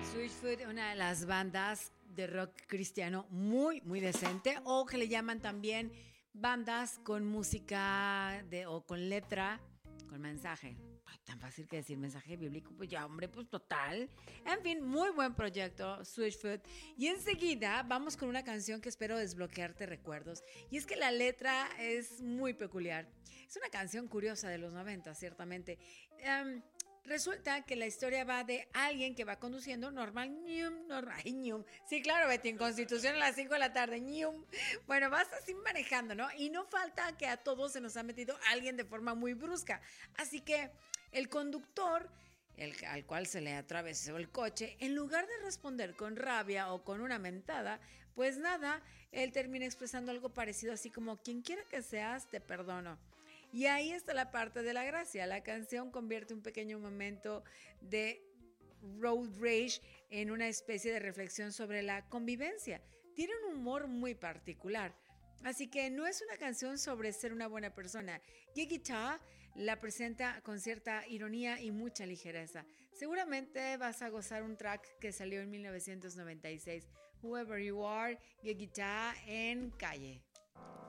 Switchfoot, una de las bandas de rock cristiano muy, muy decente, o que le llaman también bandas con música o con letra, con mensaje. Ay, tan fácil que decir mensaje bíblico, pues ya, hombre, pues total. En fin, muy buen proyecto, Switchfoot. Y enseguida vamos con una canción que espero desbloquearte recuerdos. Y es que la letra es muy peculiar. Es una canción curiosa de los 90, ciertamente. Resulta que la historia va de alguien que va conduciendo normal, ñum. Sí, claro, Betty, en Constitución a las 5 de la tarde, ñum. Bueno, vas así manejando, ¿no? Y no falta que a todos se nos ha metido alguien de forma muy brusca. Así que el conductor, al cual se le atravesó el coche, en lugar de responder con rabia o con una mentada, pues nada, él termina expresando algo parecido así como, quien quiera que seas, te perdono. Y ahí está la parte de la gracia. La canción convierte un pequeño momento de road rage en una especie de reflexión sobre la convivencia. Tiene un humor muy particular. Así que no es una canción sobre ser una buena persona. Guitar la presenta con cierta ironía y mucha ligereza. Seguramente vas a gozar un track que salió en 1996. Whoever You Are, Guitar en Calle.